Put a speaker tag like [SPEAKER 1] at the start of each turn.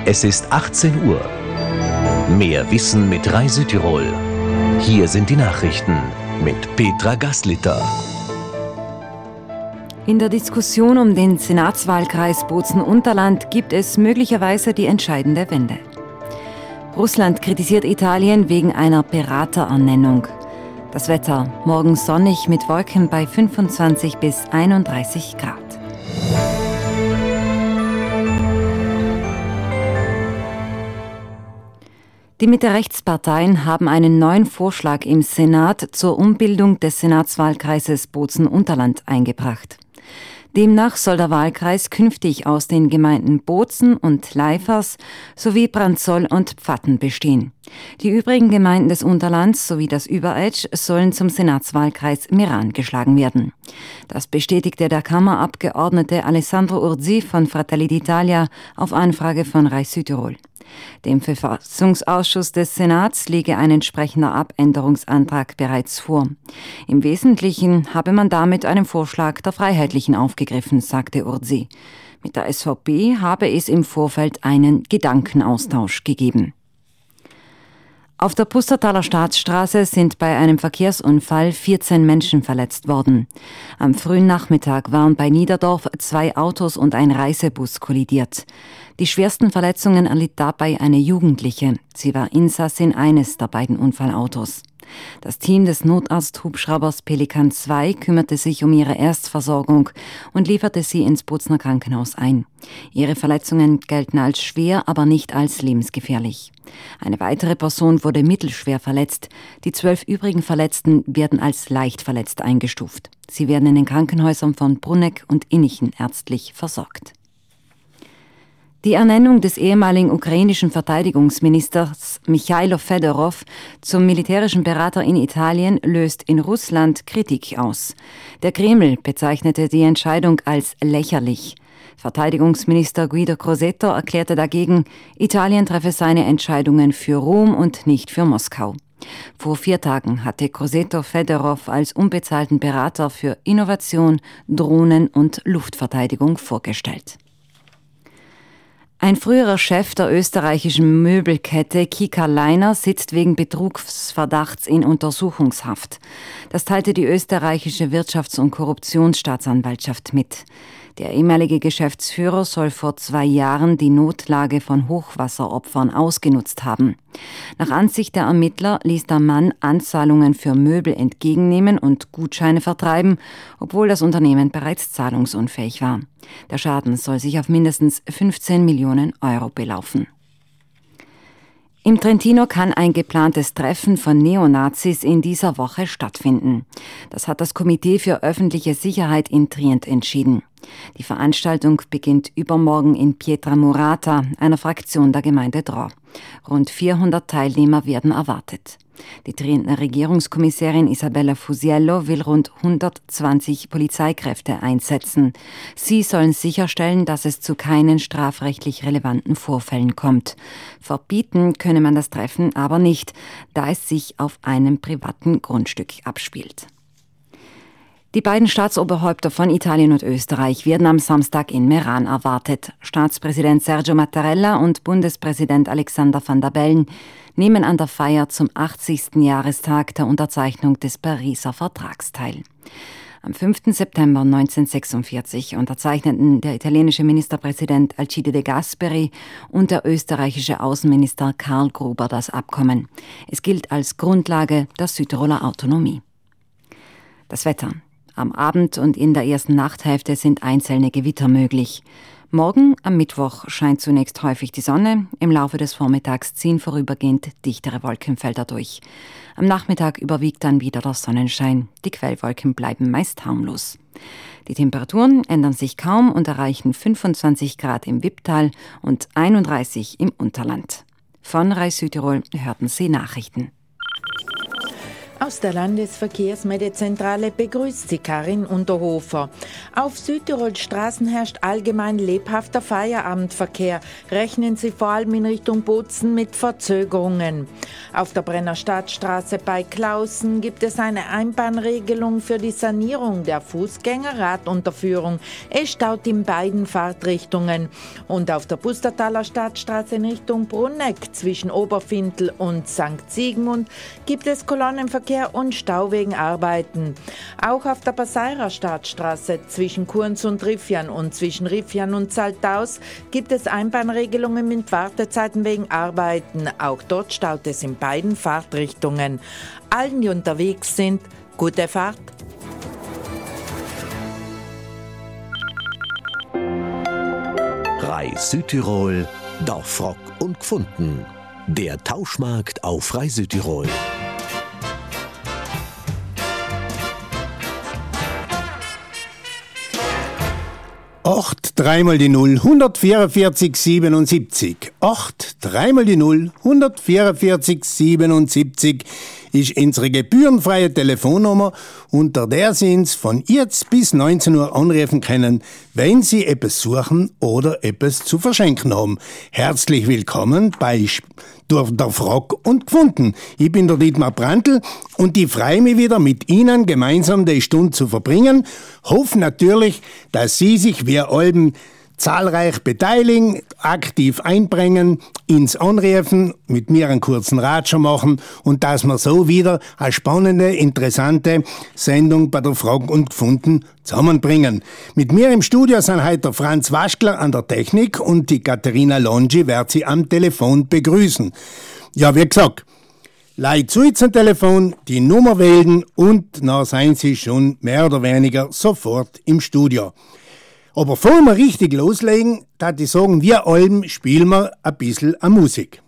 [SPEAKER 1] Es ist 18 Uhr. Mehr Wissen mit Rai Südtirol. Hier sind die Nachrichten mit Petra Gaslitter.
[SPEAKER 2] In der Diskussion um den Senatswahlkreis Bozen-Unterland gibt es möglicherweise die entscheidende Wende. Russland kritisiert Italien wegen einer Beraterernennung. Das Wetter morgen sonnig mit Wolken bei 25 bis 31 Grad. Die Mitte-Rechts-Parteien haben einen neuen Vorschlag im Senat zur Umbildung des Senatswahlkreises Bozen-Unterland eingebracht. Demnach soll der Wahlkreis künftig aus den Gemeinden Bozen und Leifers sowie Brandzoll und Pfatten bestehen. Die übrigen Gemeinden des Unterlands sowie das Überetsch sollen zum Senatswahlkreis Meran geschlagen werden. Das bestätigte der Kammerabgeordnete Alessandro Urzi von Fratelli d'Italia auf Anfrage von Rai Südtirol. Dem Verfassungsausschuss des Senats liege ein entsprechender Abänderungsantrag bereits vor. Im Wesentlichen habe man damit einen Vorschlag der Freiheitlichen aufgegriffen, sagte Urzi. Mit der SVP habe es im Vorfeld einen Gedankenaustausch gegeben. Auf der Pustertaler Staatsstraße sind bei einem Verkehrsunfall 14 Menschen verletzt worden. Am frühen Nachmittag waren bei Niederdorf 2 Autos und ein Reisebus kollidiert. Die schwersten Verletzungen erlitt dabei eine Jugendliche. Sie war Insassin eines der beiden Unfallautos. Das Team des Notarzthubschraubers Pelikan 2 kümmerte sich um ihre Erstversorgung und lieferte sie ins Bozner Krankenhaus ein. Ihre Verletzungen gelten als schwer, aber nicht als lebensgefährlich. Eine weitere Person wurde mittelschwer verletzt. Die 12 übrigen Verletzten werden als leicht verletzt eingestuft. Sie werden in den Krankenhäusern von Brunegg und Innichen ärztlich versorgt. Die Ernennung des ehemaligen ukrainischen Verteidigungsministers Michailo Fedorov zum militärischen Berater in Italien löst in Russland Kritik aus. Der Kreml bezeichnete die Entscheidung als lächerlich. Verteidigungsminister Guido Crosetto erklärte dagegen, Italien treffe seine Entscheidungen für Rom und nicht für Moskau. Vor 4 Tagen hatte Crosetto Fedorov als unbezahlten Berater für Innovation, Drohnen und Luftverteidigung vorgestellt. Ein früherer Chef der österreichischen Möbelkette Kika Leiner sitzt wegen Betrugsverdachts in Untersuchungshaft. Das teilte die österreichische Wirtschafts- und Korruptionsstaatsanwaltschaft mit. Der ehemalige Geschäftsführer soll vor 2 Jahren die Notlage von Hochwasseropfern ausgenutzt haben. Nach Ansicht der Ermittler ließ der Mann Anzahlungen für Möbel entgegennehmen und Gutscheine vertreiben, obwohl das Unternehmen bereits zahlungsunfähig war. Der Schaden soll sich auf mindestens 15 Millionen Euro belaufen. Im Trentino kann ein geplantes Treffen von Neonazis in dieser Woche stattfinden. Das hat das Komitee für öffentliche Sicherheit in Trient entschieden. Die Veranstaltung beginnt übermorgen in Pietramourata, einer Fraktion der Gemeinde Dro. Rund 400 Teilnehmer werden erwartet. Die Trientner Regierungskommissarin Isabella Fusiello will rund 120 Polizeikräfte einsetzen. Sie sollen sicherstellen, dass es zu keinen strafrechtlich relevanten Vorfällen kommt. Verbieten könne man das Treffen aber nicht, da es sich auf einem privaten Grundstück abspielt. Die beiden Staatsoberhäupter von Italien und Österreich werden am Samstag in Meran erwartet. Staatspräsident Sergio Mattarella und Bundespräsident Alexander Van der Bellen nehmen an der Feier zum 80. Jahrestag der Unterzeichnung des Pariser Vertrags teil. Am 5. September 1946 unterzeichneten der italienische Ministerpräsident Alcide De Gasperi und der österreichische Außenminister Karl Gruber das Abkommen. Es gilt als Grundlage der Südtiroler Autonomie. Das Wetter. Am Abend und in der ersten Nachthälfte sind einzelne Gewitter möglich. Morgen, am Mittwoch, scheint zunächst häufig die Sonne. Im Laufe des Vormittags ziehen vorübergehend dichtere Wolkenfelder durch. Am Nachmittag überwiegt dann wieder der Sonnenschein. Die Quellwolken bleiben meist harmlos. Die Temperaturen ändern sich kaum und erreichen 25 Grad im Wipptal und 31 im Unterland. Von Rai Südtirol hörten Sie Nachrichten.
[SPEAKER 3] Aus der Landesverkehrsmeldezentrale begrüßt sie Karin Unterhofer. Auf Südtirols Straßen herrscht allgemein lebhafter Feierabendverkehr. Rechnen Sie vor allem in Richtung Bozen mit Verzögerungen. Auf der Brenner Stadtstraße bei Klausen gibt es eine Einbahnregelung für die Sanierung der Fußgänger-Radunterführung. Es staut in beiden Fahrtrichtungen. Und auf der Pustertaler Stadtstraße in Richtung Brunneck zwischen Oberfindl und St. Sigmund gibt es Kolonnenverkehr und Stau wegen Arbeiten. Auch auf der Passaira Stadtstraße zwischen Kurns und Riffian und zwischen Riffian und Saltaus gibt es Einbahnregelungen mit Wartezeiten wegen Arbeiten. Auch dort staut es in beiden Fahrtrichtungen. Allen, die unterwegs sind, gute Fahrt.
[SPEAKER 1] Reis Südtirol, Dorfrock und Gfunden. Der Tauschmarkt auf Reis Südtirol.
[SPEAKER 4] 8 3 mal die 0, 144 77. 8 3 mal die 0, 144 77 ist unsere gebührenfreie Telefonnummer, unter der Sie uns von jetzt bis 19 Uhr anrufen können, wenn Sie etwas suchen oder etwas zu verschenken haben. Herzlich willkommen bei Dorfrock und Gfunden. Ich bin der Dietmar Brandl und ich freue mich wieder, mit Ihnen gemeinsam die Stunde zu verbringen. Hoffe natürlich, dass Sie sich wie Alben zahlreich beteiligen, aktiv einbringen, ins Anrufen, mit mir einen kurzen Ratscher machen und dass wir so wieder eine spannende, interessante Sendung bei der Frag und Gfunden zusammenbringen. Mit mir im Studio sind heute der Franz Waschler an der Technik und die Katharina Longi wird Sie am Telefon begrüßen. Ja, wie gesagt, Leid zu jetzt am Telefon, die Nummer wählen und dann seien Sie schon mehr oder weniger sofort im Studio. Aber bevor wir richtig loslegen, darf ich sagen, wir Alben spielen wir ein bisschen Musik.